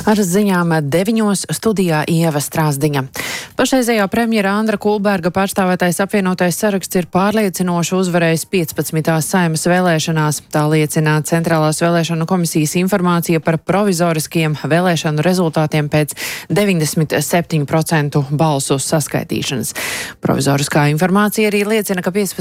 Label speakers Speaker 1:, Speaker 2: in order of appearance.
Speaker 1: Ar ziņām 9 studijā Ieva Strāzdiņa. Pašreizējā premjera Andra Kulberga pārstāvētais apvienotais saraksts ir pārliecinoši uzvarējis 15. Saeimas vēlēšanās. Tā liecina Centrālās vēlēšanu komisijas informācija par provizoriskiem vēlēšanu rezultātiem pēc 97% balsu saskaitīšanas. Provizoriskā informācija arī liecina, ka 15.